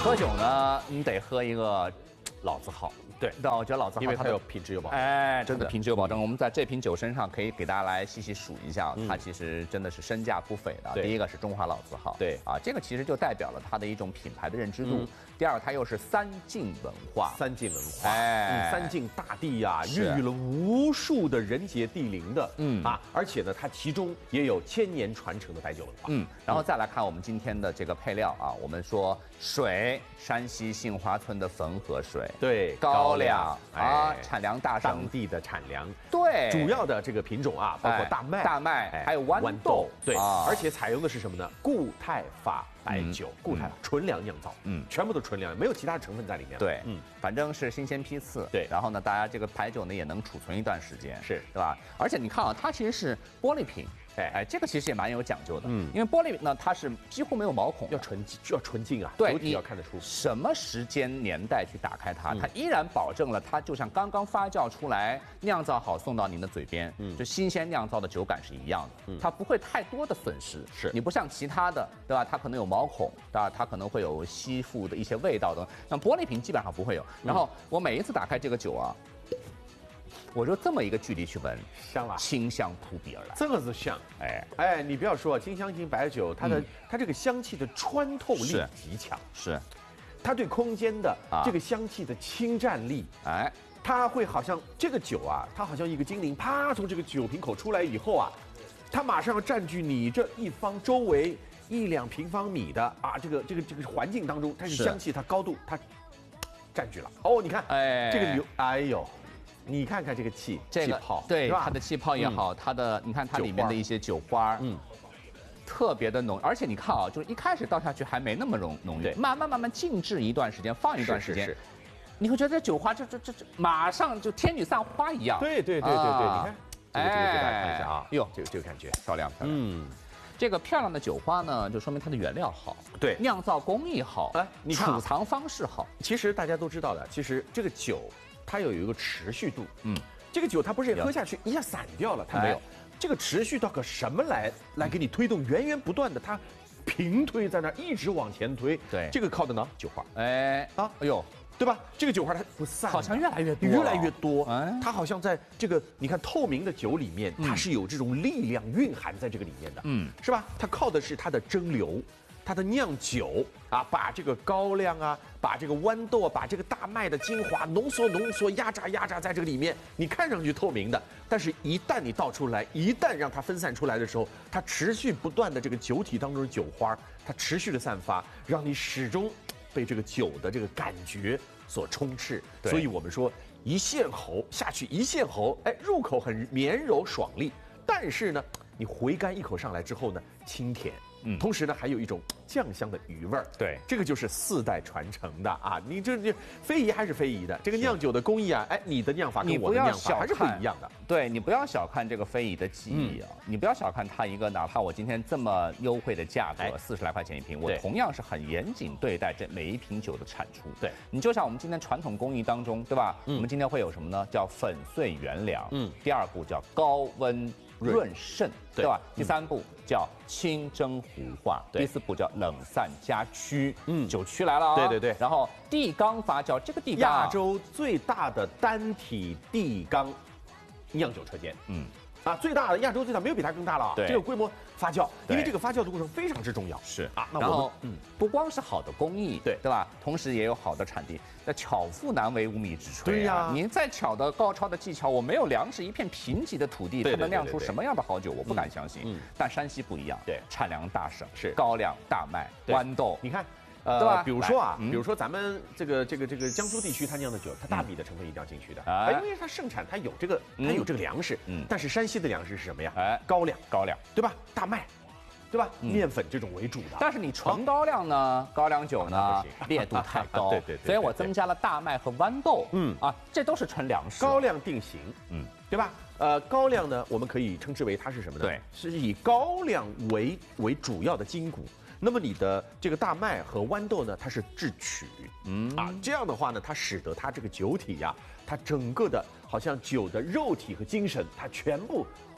喝酒呢，你得喝一个老字号。对，但我觉得老字号因为它有品质有保证。 哎，真的品质有保证。我们在这瓶酒身上可以给大家来细细数一下，它其实真的是身价不菲的。第一个是中华老字号， 对啊， 这个其实就代表了它的一种品牌的认知度。第二，它又是三晋文化， 三晋文化， 哎， 三晋大地呀，孕育了无数的人杰地灵的，而且呢，它其中也有千年传承的白酒文化， 然后再来看我们今天的这个配料啊，我们说水，山西杏花村的汾河水， 对， 高粱啊，产粮大省， 当地的产粮， 对， 主要的这个品种啊，包括大麦， 还有豌豆， 对，而且采用的是什么呢？固态法白酒，固态纯粮酿造，全部都纯粮，没有其他成分在里面。 对，反正是新鲜批次。 对， 然后呢，大家这个白酒呢也能储存一段时间， 是， 对吧？而且你看啊，它其实是玻璃瓶。哎，这个其实也蛮有讲究的，因为玻璃呢，它是几乎没有毛孔， 要纯净啊， 对， 酒体要看得出什么时间年代去打开它，它依然保证了它就像刚刚发酵出来、酿造好送到您的嘴边，就新鲜酿造的酒感是一样的，它不会太多的损失。 是你不像其他的，对吧？它可能有毛孔，对吧？它可能会有吸附的一些味道等，像玻璃瓶基本上不会有。然后我每一次打开这个酒啊。我就这么一个距离去闻， 香了， 清香扑鼻而来， 这个是香，哎，你不要说金香型白酒，它这个香气的穿透力极强， 是， 它对空间的这个香气的侵占力，哎，它会好像这个酒啊，它好像一个精灵，啪从这个酒瓶口出来以后啊，它马上要占据你这一方周围1-2平方米的啊这个环境当中，它是香气它高度它占据了。哦，你看，哎，这个哎呦。你看看这个气泡， 对它的气泡也好，它的你看它里面的一些酒花，特别的浓，而且你看啊，就是一开始倒下去还没那么浓郁，慢慢静置一段时间，放一段时间，你会觉得这酒花这马上就天女散花一样。 对，你看，这个给大家看一下啊，哟，这个感觉漂亮。这个漂亮的酒花呢，就说明它的原料好， 对， 酿造工艺好， 哎，你看储藏方式好。 其实大家都知道的，其实这个酒。它有一个持续度，这个酒它不是喝下去一下散掉了，它没有，这个持续到个什么来给你推动，源源不断的，它平推在那儿一直往前推， 对， 这个靠的呢酒花， 哎呦， 对吧？这个酒花它不散， 好像越来越多， 它好像在这个你看透明的酒里面，它是有这种力量蕴含在这个里面的，是吧？它靠的是它的蒸馏。它的酿酒啊，把这个高粱啊，把这个豌豆啊，把这个大麦的精华浓缩、压榨在这个里面，你看上去透明的，但是一旦你倒出来，一旦让它分散出来的时候，它持续不断的这个酒体当中的酒花，它持续的散发，让你始终被这个酒的这个感觉所充斥。所以我们说一线喉下去，一线喉，哎，入口很绵柔爽利，但是呢，你回甘一口上来之后呢，清甜。同时呢，还有一种酱香的余味儿。 对， 这个就是4代传承的啊！你这非遗还是非遗的，这个酿酒的工艺啊，哎，你的酿法跟我的酿法还是不一样的。 对，你不要小看这个非遗的技艺啊，你不要小看它一个，哪怕我今天这么优惠的价格，40来块钱一瓶，我同样是很严谨对待这每一瓶酒的产出。 对， 你就像我们今天传统工艺当中，对吧？我们今天会有什么呢？叫粉碎原粮。第2步叫高温润渗，对吧？第3步叫清蒸糊化，第4步叫冷散加曲。酒曲来了， 对。 然后地缸发酵，这个地缸亚洲最大的单体地缸酿酒车间。最大的亚洲最大，没有比它更大了。 对， 这个规模发酵，因为这个发酵的过程非常之重要。 是啊，那我们不光是好的工艺，对吧？同时也有好的产地。那巧妇难为无米之炊。 对呀， 您再巧的高超的技巧，我没有粮食，一片贫瘠的土地，它能酿出什么样的好酒？我不敢相信。但山西不一样，对，产粮大省，是高粱、大麦、豌豆。 你看。 对吧？ 比如说咱们这个江苏地区它酿的酒，它大米的成分一定要进去的，因为它盛产，它有这个粮食，但是山西的粮食是什么呀？高粱，对吧？大麦，对吧？面粉这种为主的。 但是你纯高粱呢，高粱酒呢烈度太高， 对， 所以我增加了大麦和豌豆，这都是纯粮食。 高粱定型，对吧？高粱呢，我们可以称之为它是什么呢？ 对， 是以高粱为主要的筋骨。那么你的这个大麦和豌豆呢，它是制曲，这样的话呢，它使得它这个酒体呀，它整个的好像酒的肉体和精神，它全部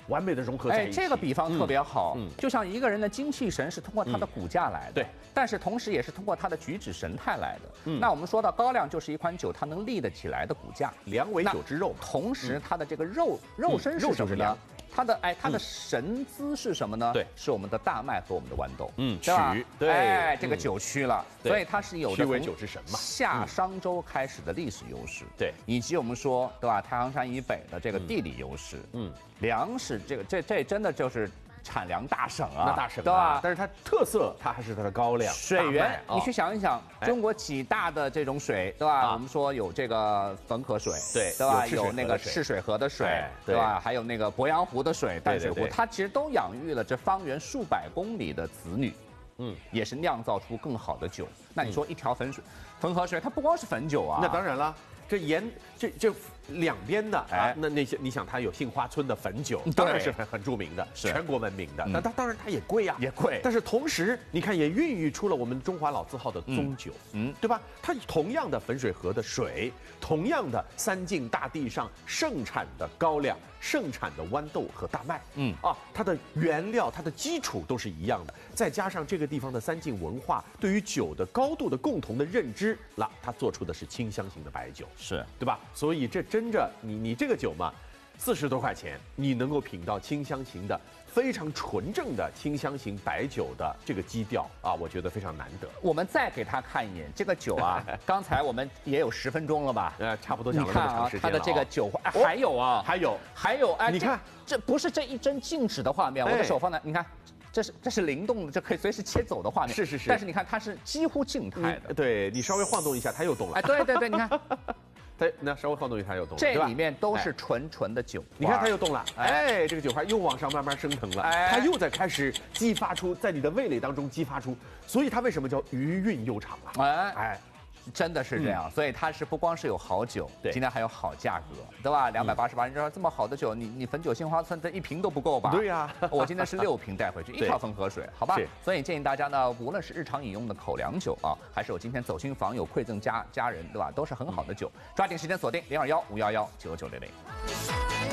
完美的融合在一起。 这个比方特别好，就像一个人的精气神是通过他的骨架来的， 对， 但是同时也是通过他的举止神态来的。那我们说到高粱就是一款酒，它能立得起来的骨架， 良为酒之肉。 同时它的这个肉身是什么呢？它的神姿是什么呢？ 对， 是我们的大麦和我们的豌豆。 曲，对， 这个酒曲了，所以它是有曲为酒之神嘛。 夏商周开始的历史优势， 对， 以及我们说对吧，太行山以北的这个地理优势，粮食这真的就是产粮大省啊， 那大省对吧？ 但是它特色，它还是它的高粱水源。你去想一想，中国几大的这种水，对吧？我们说有这个汾河水， 对吧？有那个赤水河的水，对吧？还有那个鄱阳湖的水，淡水湖，它其实都养育了这方圆数百公里的子女。也是酿造出更好的酒。那你说一条汾河水，它不光是汾酒啊。 那当然了，这两边的那些，你想它有杏花村的汾酒，当然是很著名的，全国闻名的。那它当然它也贵啊， 也贵。 但是同时，你看也孕育出了我们中华老字号的宗酒，对吧？它同样的汾水河的水，同样的三晋大地上盛产的高粱。盛产的豌豆和大麦，它的原料、它的基础都是一样的，再加上这个地方的三晋文化对于酒的高度的共同的认知，那它做出的是清香型的白酒， 是对吧？所以这真着你这个酒嘛，40多块钱，你能够品到清香型的。非常纯正的清香型白酒的这个基调啊，我觉得非常难得。 我们再给他看一眼这个酒啊，刚才我们也有10分钟了吧？ 差不多讲了这么长时间了。 它的这个酒花，还有啊， 还有， 哎， 你看， 这不是这一帧静止的画面，我的手放在，你看。这是灵动的，这可以随时切走的画面。 是。 但是你看，它是几乎静态的。 对你稍微晃动一下，它又动了。 哎，对，你看。 那稍微晃动一下又动了， 这里面都是纯的酒花， 你看它又动了，这个酒花又往上慢慢升腾了，它又在开始激发出在你的味蕾当中激发出，所以它为什么叫余韵悠长啊？ 真的是这样，所以它是不光是有好酒，今天还有好价格，对吧？288，你知道这么好的酒，你汾酒杏花村这1瓶都不够吧？ 对呀， 我今天是6瓶带回去，一条汾河水，好吧？所以建议大家呢，无论是日常饮用的口粮酒啊，还是我今天走亲访友馈赠家人，对吧？都是很好的酒，抓紧时间锁定0215119960。